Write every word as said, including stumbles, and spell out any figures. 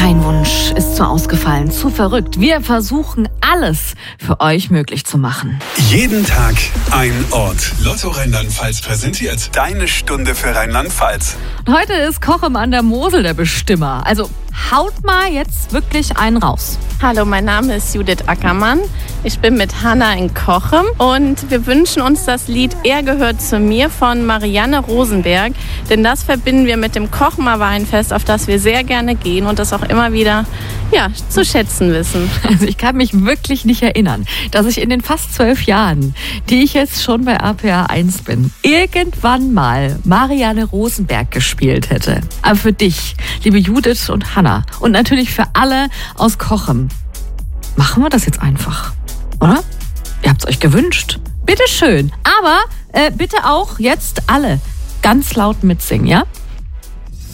Kein Wunsch ist zu ausgefallen, zu verrückt. Wir versuchen alles für euch möglich zu machen. Jeden Tag ein Ort. Lotto Rheinland-Pfalz präsentiert deine Stunde für Rheinland-Pfalz. Heute ist Kochem an der Mosel der Bestimmer. Also haut mal jetzt wirklich einen raus. Hallo, mein Name ist Judith Ackermann. Ich bin mit Hanna in Kochem und wir wünschen uns das Lied Er gehört zu mir von Marianne Rosenberg. Denn das verbinden wir mit dem Kochemer Weinfest, auf das wir sehr gerne gehen und das auch immer wieder ja, zu schätzen wissen. Also ich kann mich wirklich nicht erinnern, dass ich in den fast zwölf Jahren, die ich jetzt schon bei A P R eins bin, irgendwann mal Marianne Rosenberg gespielt hätte. Aber für dich, liebe Judith und Hanna und natürlich für alle aus Kochem, machen wir das jetzt einfach, oder? Ihr habt es euch gewünscht. Bitte schön. Aber äh, bitte auch jetzt alle ganz laut mitsingen, ja?